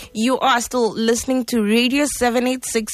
You are still listening to Radio 786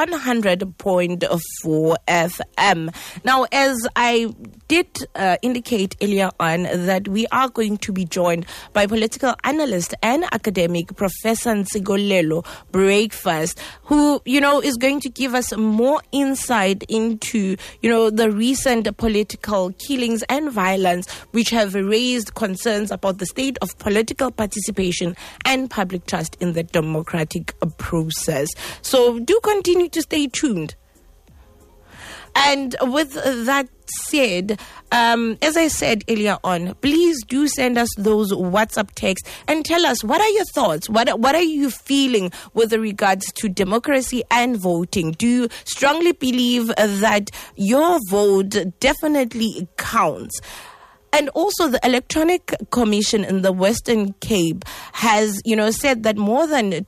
100.4 FM. Now, as I did indicate earlier on that we are going to be joined by political analyst and academic Professor Nsigolelo Breakfast, who, is going to give us more insight into, the recent political killings and violence which have raised concerns about the state of political participation and public trust in the democratic process. So do continue to stay tuned. And with that said, as I said earlier on, please do send us those WhatsApp texts and tell us, what are your thoughts? What are you feeling with regards to democracy and voting? Do you strongly believe that your vote definitely counts? And also the Electoral Commission in the Western Cape has, said that more than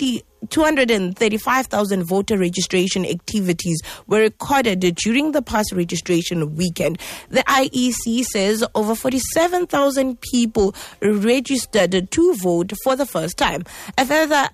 235,000 voter registration activities were recorded during the past registration weekend. The IEC says over 47,000 people registered to vote for the first time. A further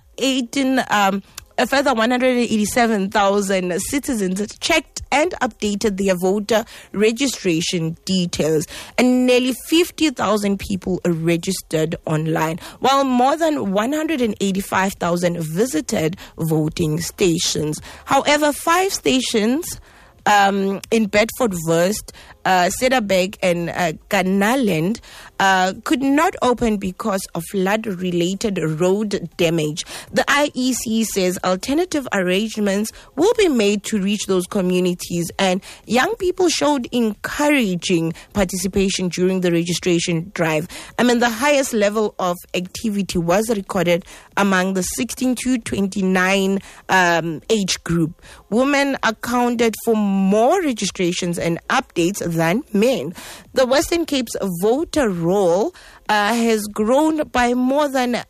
187,000 citizens checked and updated their voter registration details, and nearly 50,000 people registered online, while more than 185,000 visited voting stations. However, 5 stations in Bedford-West, Cederberg and Kanaland could not open because of flood-related road damage. The IEC says alternative arrangements will be made to reach those communities, and young people showed encouraging participation during the registration drive. The highest level of activity was recorded among the 16 to 29 age group. Women accounted for more registrations and updates than men. The Western Cape's voter roll has grown by more than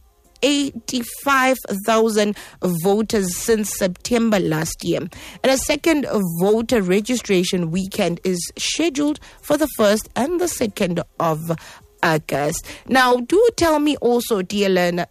85,000 voters since September last year. And a second voter registration weekend is scheduled for the 1st and the 2nd of August. Now, do tell me also, dear listener,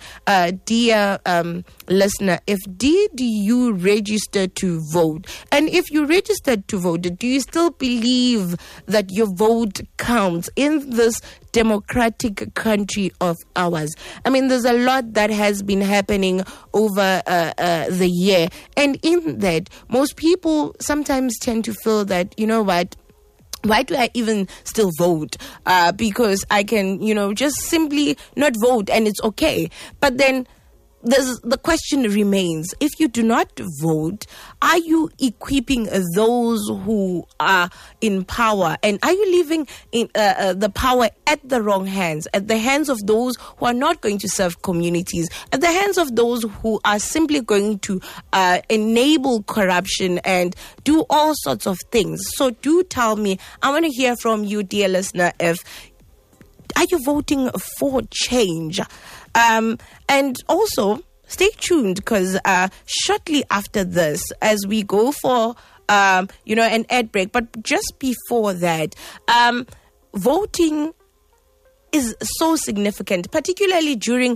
if did you register to vote? And if you registered to vote, do you still believe that your vote counts in this democratic country of ours? There's a lot that has been happening over the year. And in that, most people sometimes tend to feel that, why do I even still vote? Because I can, just simply not vote and it's okay. But then the question remains, if you do not vote, are you equipping those who are in power? And are you leaving the power at the wrong hands, at the hands of those who are not going to serve communities, at the hands of those who are simply going to enable corruption and do all sorts of things? So do tell me, I want to hear from you, dear listener, are you voting for change? And also, stay tuned, because shortly after this, as we go for, an ad break, but just before that, voting is so significant, particularly during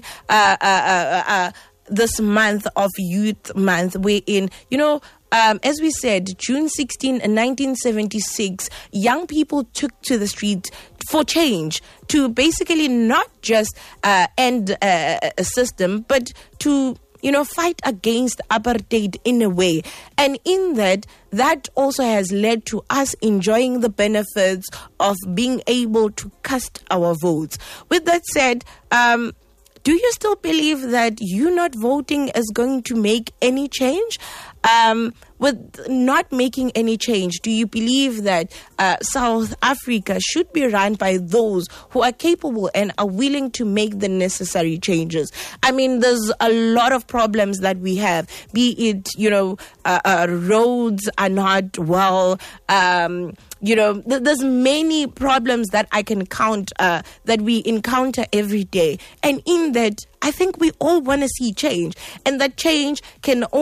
this month of Youth Month, wherein, as we said, June 16, 1976, young people took to the street for change, to basically not just end a system, but to, fight against apartheid in a way. And in that also has led to us enjoying the benefits of being able to cast our votes. With that said, do you still believe that you not voting is going to make any change? With not making any change, do you believe that South Africa should be run by those who are capable and are willing to make the necessary changes? There's a lot of problems that we have, be it, roads are not well, there's many problems that I can count that we encounter every day. And in that, I think we all want to see change. And that change can